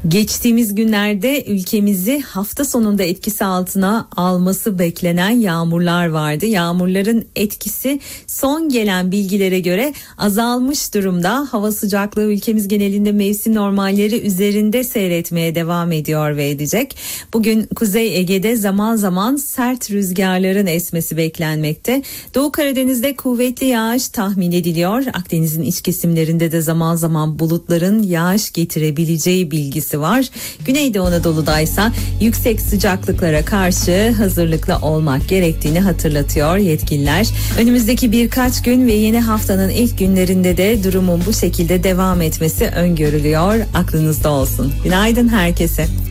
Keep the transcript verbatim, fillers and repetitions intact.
Geçtiğimiz günlerde ülkemizi hafta sonunda etkisi altına alması beklenen yağmurlar vardı. Yağmurların etkisi son gelen bilgilere göre azalmış durumda. Hava sıcaklığı ülkemiz genelinde mevsim normalleri üzerinde seyretmeye devam ediyor ve edecek. Bugün Kuzey Ege'de zaman zaman sert rüzgarların esmesi beklenmekte. Doğu Karadeniz'de kuvvetli yağış tahmin ediliyor. Akdeniz'in iç kesimlerinde de zaman zaman bulutların yağış getirebileceği bilgisi var. Güneydoğu Anadolu'daysa yüksek sıcaklıklara karşı hazırlıklı olmak gerektiğini hatırlatıyor yetkililer. Önümüzdeki birkaç gün ve yeni haftanın ilk günlerinde de durumun bu şekilde devam etmesi öngörülüyor. Aklınızda olsun. Günaydın herkese.